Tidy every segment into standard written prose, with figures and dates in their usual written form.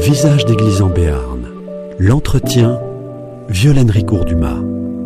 Visage d'église en Béarn. L'entretien, Violaine Ricourt-Dumas.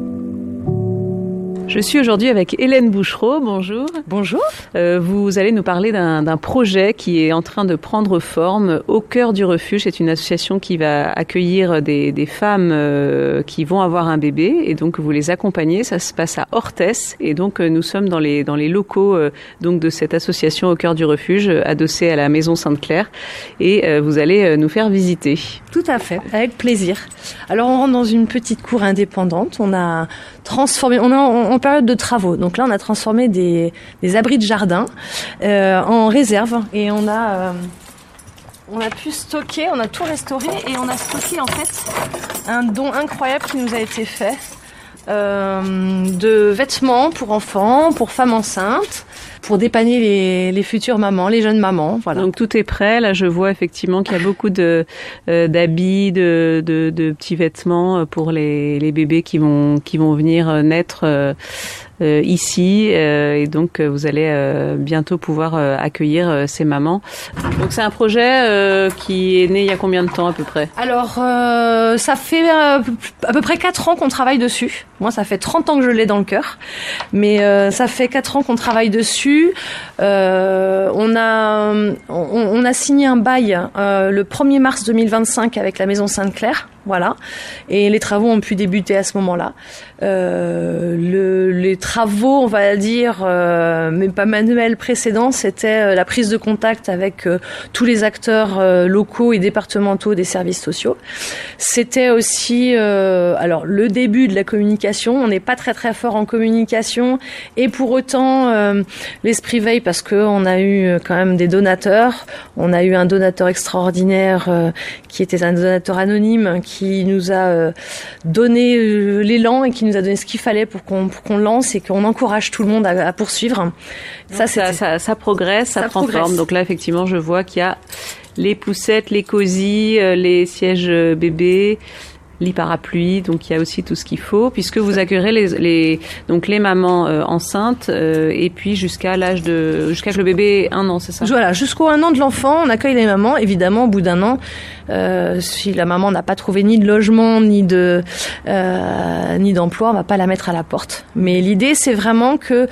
Je suis aujourd'hui avec Hélène Bouchereau. Bonjour. Bonjour. Vous allez nous parler d'un projet qui est en train de prendre forme au cœur du refuge. C'est une association qui va accueillir des femmes qui vont avoir un bébé et donc vous les accompagnez. Ça se passe à Orthès et donc nous sommes dans les locaux donc de cette association au cœur du refuge, adossée à la maison Sainte-Claire, et vous allez nous faire visiter. Tout à fait, avec plaisir. Alors on rentre dans une petite cour indépendante. On a transformé, on est en période de travaux. Donc là, on a transformé des abris de jardin en réserve et on a pu stocker, on a tout restauré et on a stocké en fait un don incroyable qui nous a été fait de vêtements pour enfants, pour femmes enceintes, pour dépanner les futures mamans, les jeunes mamans. Voilà. Donc tout est prêt. Là, je vois effectivement qu'il y a beaucoup d'habits, de petits vêtements pour les bébés qui vont venir naître ici, et donc vous allez bientôt pouvoir accueillir ces mamans. Donc c'est un projet qui est né il y a combien de temps à peu près? Alors ça fait à peu près 4 ans qu'on travaille dessus. Moi ça fait 30 ans que je l'ai dans le cœur, mais ça fait 4 ans qu'on travaille dessus. On a signé un bail le 1er mars 2025 avec la maison Sainte-Claire. Voilà, et les travaux ont pu débuter à ce moment-là. Les travaux, on va dire, mais pas manuels précédents, c'était la prise de contact avec tous les acteurs locaux et départementaux des services sociaux. C'était aussi, alors le début de la communication. On n'est pas très très fort en communication, et pour autant l'esprit veille parce que on a eu quand même des donateurs. On a eu un donateur extraordinaire qui était un donateur anonyme, qui nous a donné l'élan et qui nous a donné ce qu'il fallait pour qu'on lance et qu'on encourage tout le monde à poursuivre. Ça progresse, ça prend forme. Donc là, effectivement, je vois qu'il y a les poussettes, les cosy, les sièges bébés, lit parapluie, donc il y a aussi tout ce qu'il faut, puisque vous accueillerez les mamans enceintes et puis jusqu'à que le bébé ait 1 an, c'est ça? Voilà, jusqu'au 1 an de l'enfant, on accueille les mamans. Évidemment, au bout d'1 an, si la maman n'a pas trouvé ni de logement ni d'emploi, on va pas la mettre à la porte. Mais l'idée, c'est vraiment que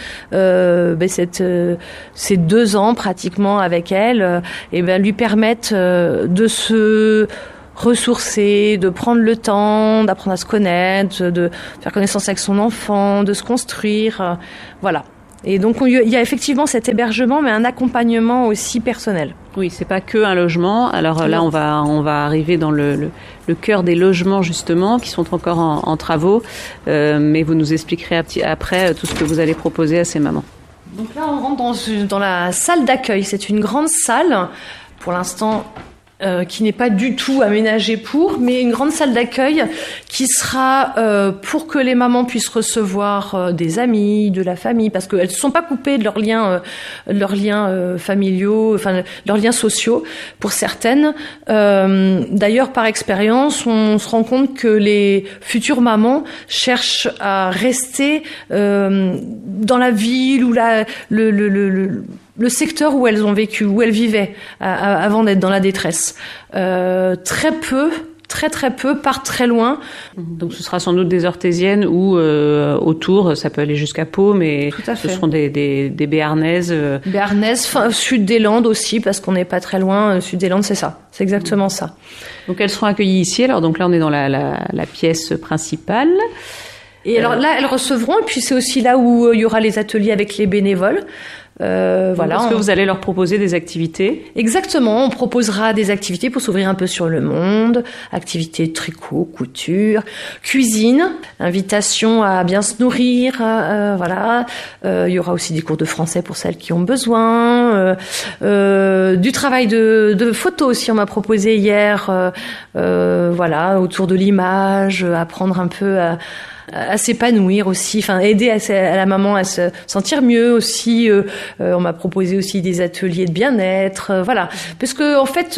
ces 2 ans pratiquement avec elle, lui permettent de se ressourcer, de prendre le temps, d'apprendre à se connaître, de faire connaissance avec son enfant, de se construire, voilà. Et donc il y a effectivement cet hébergement, mais un accompagnement aussi personnel. Oui, c'est pas que un logement. Alors là, on va arriver dans le cœur des logements justement, qui sont encore en travaux, mais vous nous expliquerez après tout ce que vous allez proposer à ces mamans. Donc là, on rentre dans la salle d'accueil. C'est une grande salle, pour l'instant, qui n'est pas du tout aménagée mais une grande salle d'accueil qui sera pour que les mamans puissent recevoir des amis, de la famille, parce qu'elles ne sont pas coupées de leurs liens familiaux, enfin leurs liens sociaux pour certaines. D'ailleurs, par expérience, on se rend compte que les futures mamans cherchent à rester dans la ville ou le secteur où elles ont vécu, où elles vivaient avant d'être dans la détresse. Très peu partent très loin. Donc ce sera sans doute des Orthésiennes ou autour, ça peut aller jusqu'à Pau, mais ce seront des Béarnaises. Béarnaises, sud des Landes aussi, parce qu'on n'est pas très loin. Sud des Landes, c'est ça. C'est exactement ça. Donc elles seront accueillies ici. Alors donc là, on est dans la pièce principale. Et alors là, elles recevront, et puis c'est aussi là où il y aura les ateliers avec les bénévoles. Voilà. Est-ce que vous allez leur proposer des activités? Exactement, on proposera des activités pour s'ouvrir un peu sur le monde, activités de tricot, couture, cuisine, invitation à bien se nourrir, voilà. Il y aura aussi des cours de français pour celles qui ont besoin, du travail de photo aussi, on m'a proposé hier, voilà, autour de l'image, apprendre un peu s'épanouir aussi, enfin aider à la maman à se sentir mieux aussi. On m'a proposé aussi des ateliers de bien-être, voilà, parce que en fait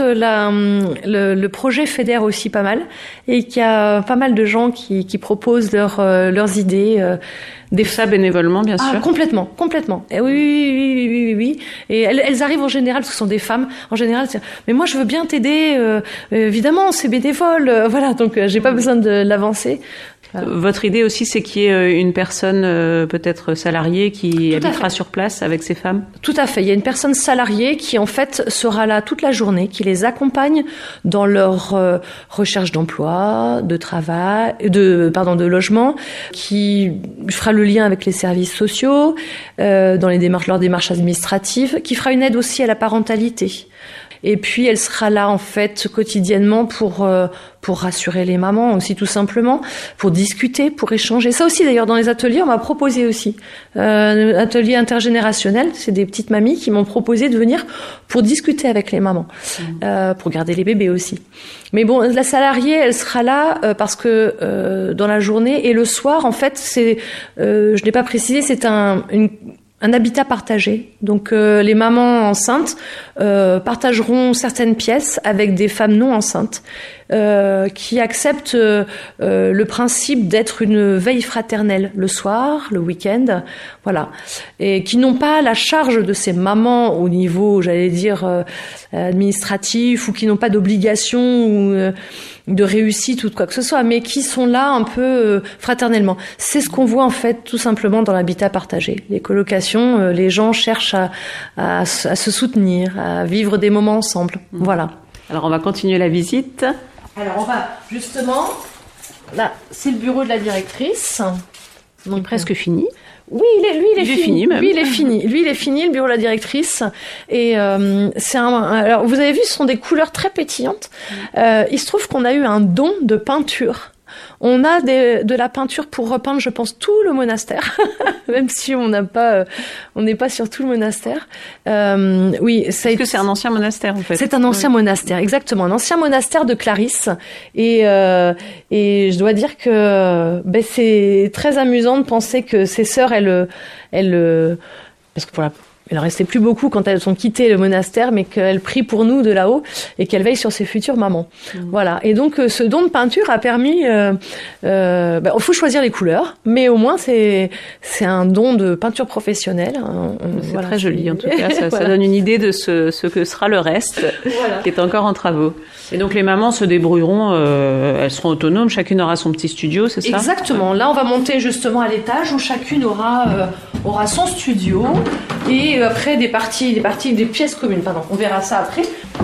le projet fédère aussi pas mal et qu'il y a pas mal de gens qui proposent leurs idées. Ça bénévolement, bien sûr. Complètement. Et oui. Et elles arrivent en général, parce que ce sont des femmes, en général, mais moi je veux bien t'aider, évidemment, c'est bénévole, voilà, donc j'ai pas besoin de l'avancer. Voilà. Votre idée aussi, c'est qu'il y ait une personne peut-être salariée qui habitera sur place avec ces femmes ? Tout à fait. Il y a une personne salariée qui en fait sera là toute la journée, qui les accompagne dans leur recherche d'emploi, de travail, de logement, qui fera le lien avec les services sociaux, dans leurs démarches administratives, qui fera une aide aussi à la parentalité. Et puis elle sera là en fait quotidiennement pour rassurer les mamans aussi, tout simplement, pour discuter, pour échanger. Ça aussi d'ailleurs dans les ateliers on m'a proposé aussi un atelier intergénérationnel. C'est des petites mamies qui m'ont proposé de venir pour discuter avec les mamans, pour garder les bébés aussi. Mais bon, la salariée elle sera là parce que dans la journée et le soir en fait je n'ai pas précisé, c'est un habitat partagé. Donc les mamans enceintes partageront certaines pièces avec des femmes non enceintes qui acceptent le principe d'être une veille fraternelle le soir, le week-end, voilà, et qui n'ont pas la charge de ces mamans au niveau, j'allais dire, administratif, ou qui n'ont pas d'obligation ou de réussite ou de quoi que ce soit, mais qui sont là un peu fraternellement. C'est ce qu'on voit en fait tout simplement dans l'habitat partagé. Les colocations, les gens cherchent à se soutenir, à vivre des moments ensemble. Voilà. Alors on va continuer la visite. Alors on va justement, là c'est le bureau de la directrice. Donc presque fini. Oui, lui il est fini. Lui il est fini, le bureau de la directrice. Et alors vous avez vu, ce sont des couleurs très pétillantes. Il se trouve qu'on a eu un don de peinture. On a de la peinture pour repeindre, je pense, tout le monastère, même si on n'est pas sur tout le monastère. Oui, Est-ce que c'est un ancien monastère en fait ? C'est un ancien monastère, exactement, un ancien monastère de Clarisse. Et je dois dire que c'est très amusant de penser que ces sœurs, parce que il en restait plus beaucoup quand elles ont quitté le monastère, mais qu'elles prient pour nous de là-haut et qu'elles veillent sur ses futures mamans. Voilà. Et donc, ce don de peinture a permis, faut choisir les couleurs, mais au moins, c'est un don de peinture professionnelle. C'est très joli, en tout cas. Ça donne une idée de ce que sera le reste, qui est encore en travaux. Et donc, les mamans se débrouilleront, elles seront autonomes, chacune aura son petit studio, c'est ça ? Exactement. Là, on va monter justement à l'étage où chacune aura son studio et après des pièces communes. Pardon, on verra ça après.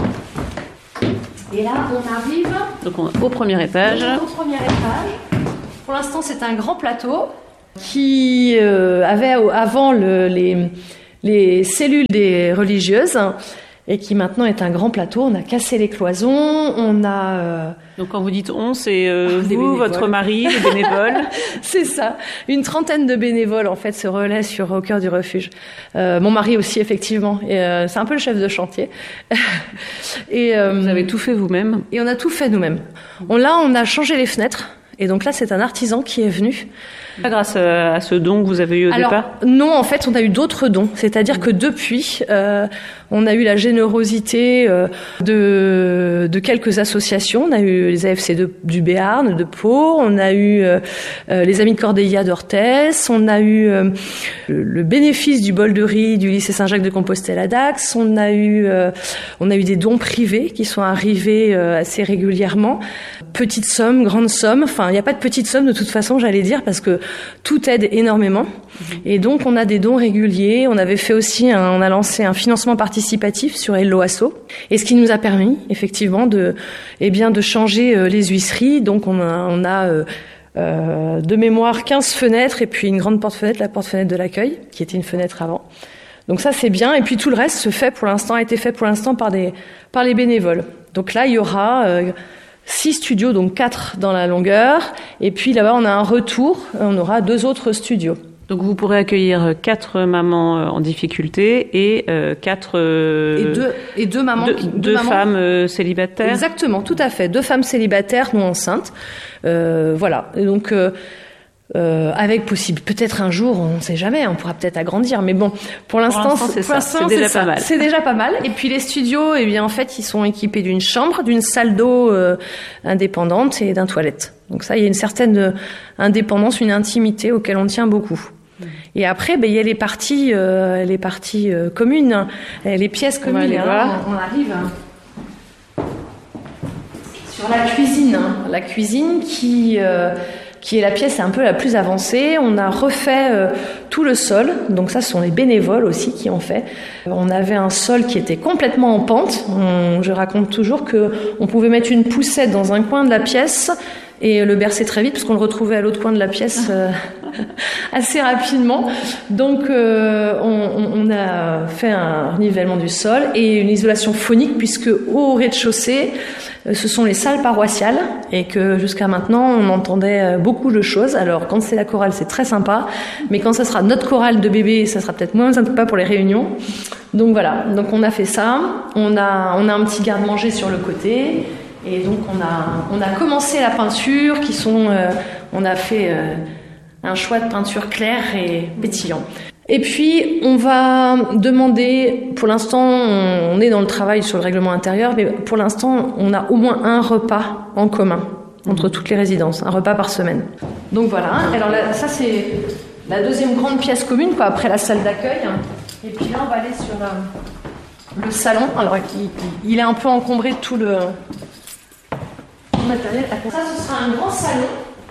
Et là, on arrive donc au premier étage. Pour l'instant, c'est un grand plateau qui avait avant les cellules des religieuses et qui maintenant est un grand plateau. On a cassé les cloisons, on a... Donc quand vous dites on, c'est vous, votre mari, les bénévoles. C'est ça. Une trentaine de bénévoles en fait se relaient au cœur du refuge. Mon mari aussi effectivement. Et c'est un peu le chef de chantier. Et vous avez tout fait vous-même. Et on a tout fait nous-mêmes. On a changé les fenêtres. Et donc là, c'est un artisan qui est venu. Grâce à ce don que vous avez eu au départ ? Non, en fait, on a eu d'autres dons. C'est-à-dire que depuis, on a eu la générosité de quelques associations. On a eu les AFC du Béarn, de Pau. On a eu les Amis de Cordélia d'Orthès. On a eu le bénéfice du bol de riz du lycée Saint-Jacques de Compostelle à Dax. On a eu des dons privés qui sont arrivés assez régulièrement. Petites sommes, grandes sommes. Enfin, il n'y a pas de petites sommes de toute façon, j'allais dire, parce que tout aide énormément. Et donc, on a des dons réguliers. On avait fait aussi on a lancé un financement participatif sur Hello Asso. Et ce qui nous a permis, effectivement, de changer les huisseries. Donc, on a de mémoire 15 fenêtres et puis une grande porte-fenêtre, la porte-fenêtre de l'accueil, qui était une fenêtre avant. Donc ça, c'est bien. Et puis, tout le reste a été fait pour l'instant par les bénévoles. Donc là, il y aura 6 studios, donc 4 dans la longueur. Et puis là-bas, on a un retour. On aura 2 autres studios. Donc vous pourrez accueillir 4 mamans en difficulté et 4... Et deux mamans... Deux femmes célibataires. Exactement, tout à fait. 2 femmes célibataires non enceintes. Voilà. Et donc... Avec possible, peut-être un jour, on ne sait jamais, on pourra peut-être agrandir, mais bon, pour l'instant c'est déjà pas mal. C'est déjà pas mal. Et puis les studios, eh bien en fait, ils sont équipés d'une chambre, d'une salle d'eau indépendante et d'un toilette. Donc ça, il y a une certaine indépendance, une intimité auquel on tient beaucoup. Et après, il y a les parties communes, les pièces communes. On arrive sur la cuisine. La cuisine qui est la pièce un peu la plus avancée. On a refait tout le sol. Donc ça, ce sont les bénévoles aussi qui ont fait. On avait un sol qui était complètement en pente. Je raconte toujours qu'on pouvait mettre une poussette dans un coin de la pièce et le bercer très vite parce qu'on le retrouvait à l'autre coin de la pièce assez rapidement. Donc on a fait un nivellement du sol et une isolation phonique puisque au rez-de-chaussée ce sont les salles paroissiales et que jusqu'à maintenant on entendait beaucoup de choses. Alors quand c'est la chorale c'est très sympa, mais quand ça sera notre chorale de bébés ça sera peut-être moins sympa pour les réunions. Donc voilà, donc on a fait ça. On a un petit garde-manger sur le côté. Et donc on a commencé la peinture on a fait un choix de peinture claire et pétillant. Et puis on va demander, pour l'instant on est dans le travail sur le règlement intérieur, mais pour l'instant on a au moins un repas en commun entre toutes les résidences, un repas par semaine. Donc voilà, alors là, ça c'est la deuxième grande pièce commune après la salle d'accueil. Et puis là on va aller sur le salon, alors il est un peu encombré de tout le matériel. Ça, ce sera un grand salon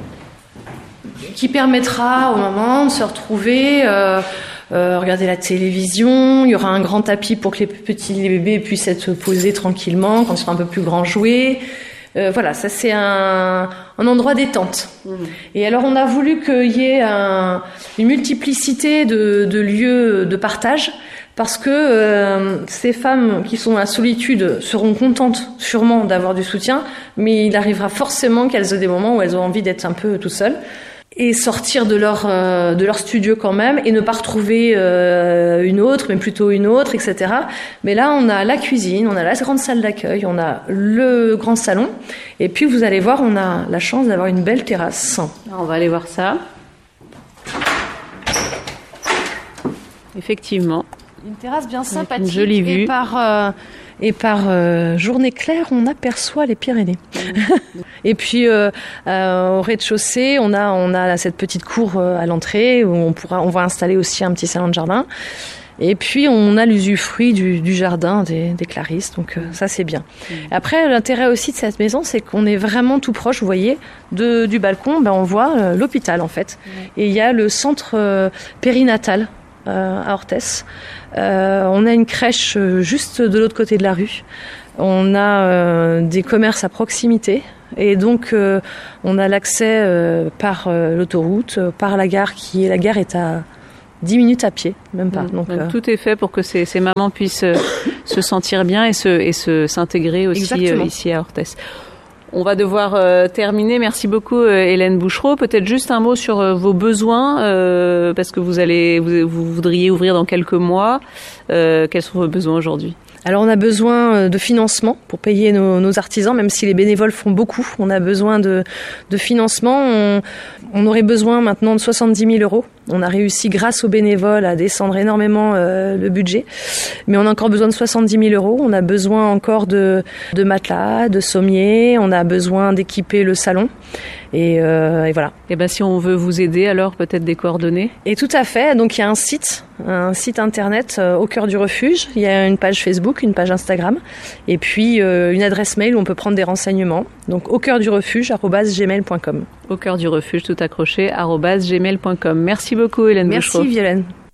qui permettra aux mamans de se retrouver, regarder la télévision. Il y aura un grand tapis pour que les bébés puissent être posés tranquillement, quand ils seront un peu plus grands, jouer. Voilà, ça c'est un endroit détente. Et alors on a voulu qu'il y ait une multiplicité de lieux de partage. Parce que ces femmes qui sont à la solitude seront contentes sûrement d'avoir du soutien, mais il arrivera forcément qu'elles aient des moments où elles ont envie d'être un peu tout seules et sortir de leur studio quand même et ne pas retrouver une autre, mais plutôt une autre, etc. Mais là, on a la cuisine, on a la grande salle d'accueil, on a le grand salon, et puis vous allez voir, on a la chance d'avoir une belle terrasse. On va aller voir ça. Effectivement. Une terrasse bien sympathique. Une jolie vue. Et par journée claire, on aperçoit les Pyrénées. Et puis au rez-de-chaussée, on a cette petite cour à l'entrée où on va installer aussi un petit salon de jardin. Et puis on a l'usufruit du jardin des Clarisses, donc ça c'est bien. Après, l'intérêt aussi de cette maison, c'est qu'on est vraiment tout proche, vous voyez, du balcon, on voit l'hôpital en fait. Et il y a le centre périnatal à Orthès. On a une crèche juste de l'autre côté de la rue. On a des commerces à proximité et donc on a l'accès par l'autoroute, par la gare la gare est à 10 minutes à pied, même pas. Donc tout est fait pour que ces mamans puissent se sentir bien et s'intégrer aussi ici à Orthès. On va devoir terminer. Merci beaucoup Hélène Bouchereau. Peut-être juste un mot sur vos besoins, parce que vous voudriez ouvrir dans quelques mois. Quels sont vos besoins aujourd'hui ? Alors on a besoin de financement pour payer nos artisans, même si les bénévoles font beaucoup. On a besoin de financement. On aurait besoin maintenant de 70 000 euros. On a réussi grâce aux bénévoles à descendre énormément le budget. Mais on a encore besoin de 70 000 euros. On a besoin encore de matelas, de sommiers. On a besoin d'équiper le salon. Et voilà. Et si on veut vous aider, alors peut-être des coordonnées. Et tout à fait. Donc il y a un site internet au cœur du refuge. Il y a une page Facebook, une page Instagram, et puis une adresse mail où on peut prendre des renseignements. Donc au cœur du refuge @gmail.com. Au cœur du refuge tout accroché @gmail.com. Merci beaucoup Hélène Bouchereau. Merci Violaine.